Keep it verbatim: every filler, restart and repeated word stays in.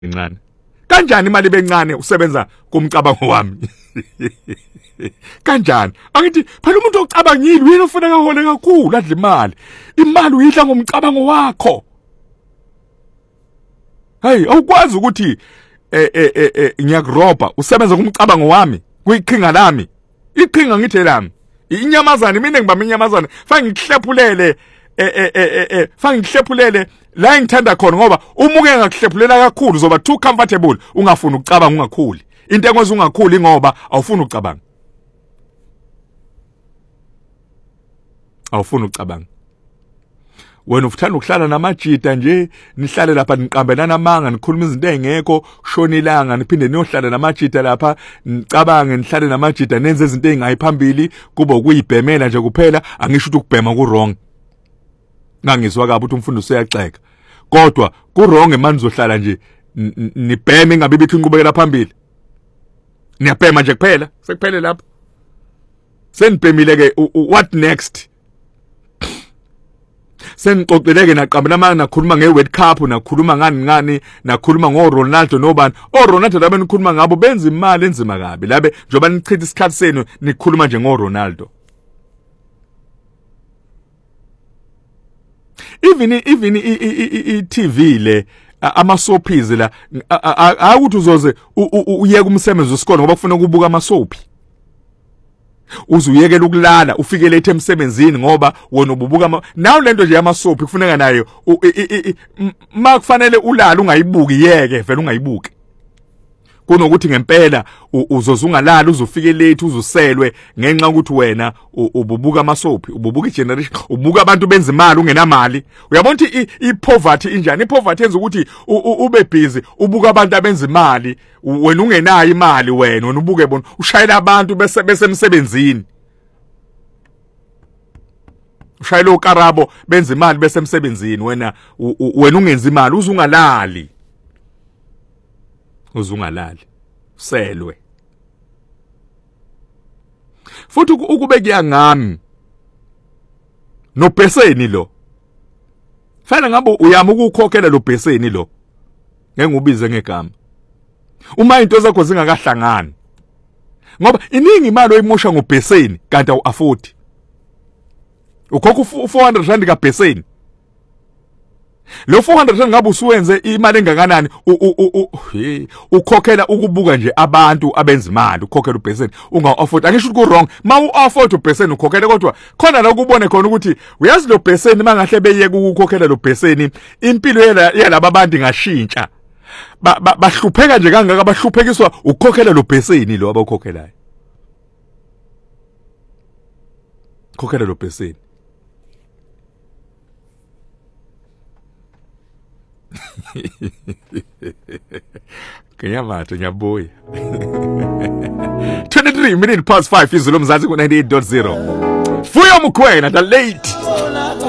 incane kanjani imali bencane usebenza kumcabango wami kanjani angithi phela umuntu ocabangile uyena ufuna kahole kakhulu adle imali imali uyidla ngomcabango wakho hey awukwazi ukuthi eh eh eh ngiyakuroba usebenza kumcabango wami kuyiqhinga lami iqhinga ngithe lami inyamazana mina ngibamba inyamazana fa ngikuhlephulele eh eh eh eh fa ngikuhlephulele la ngithanda khona ngoba umuke ngakuhlephulela kakhulu uzoba too comfortable ungafuni ukucabanga ungakhuli into engoze ungakhuli ngoba awufuni ukucabanga awufuni ukucabanga wena ufuthanda ukuhlala namajita nje nihlale lapha niqambelana amanga nikhuluma izinto engekho kushona ilanga niphinde niyohlala namajita lapha nicabange nihlale namajita nenze izinto engayiphambili kuba ukuyibhemela nje kuphela angisho ukuthi ukubhema ku wrong ngangizwa kabi ukuthi umfundi useyaxeka kodwa ku wrong manje uzohlala nje nibheme ngabe bithi inqubekela phambili niyabhema nje kuphela sekuphele lapho senibhemile ke what next senixoxeleke naqambela manje nakhuluma ngeWorld Cup nakhuluma ngani ngani nakhuluma ngo Ronaldo nobani o Ronaldo labe nikhuluma ngabo benza imali enzima kabi labe njoba nichitha isikhathi senu nikhuluma nje ngo Ronaldo even even i-T V le ama soapies la akuthi uzoze uyeke umsebenzi wesikole ngoba kufuna ukubuka ama soapie uzuyekela ukulala ufike late emsebenzini ngoba wona ububuka nawo lento nje yama soapie kufuneka nayo makufanele ulala ungayibuki yeke vele ungayibuki kunokuthi ngempela uzoze ungalala uzofike late uzuselwe ngenxa ukuthi wena ububuka amasoapie ububuka igeneration ububuka abantu benza imali ungenamali uyabona ukuthi ipoverty injani ipoverty yenza ukuthi ube busy ubuka abantu abenza imali wena ungenayo imali wena wena ubuke bona ushayela abantu bese besemsebenzini ushayela ukarabo benza imali besemsebenzini wena wena ungenza imali uzungalali uzungalali selwe futhi ukube kuyangami nobheseni lo fana ngabe uyama ukukhokhela lo bheseni lo ngeke ubize ngegama uma into zakho zingakahlangani ngoba iningi imali oyimosha ngobheseni kanti awu afford ukhokha four hundred rand ka bheseni lo four hundred ngabe usuwenze imali engakanani ukhokhela ukubuka nje abantu abenza imali ukhokhela ubheseni unga afford angisho ukuthi ku wrong ma u afford ubheseni ukhokhela kodwa khona la ukubone khona ukuthi uyazi lo bheseni mangahle beyeke ukukhokhela lo bheseni impilo yalaba abantu ngashintsha bahlupheka nje kangaka bahluphekiswa ukukhokhela lo bheseni lo abakhokhelayo ukhokhela lo bheseni Kaya nyaboya twenty-three minutes past five izolo mzansi ku ninety-eight point zero Fuyo Mukwena the late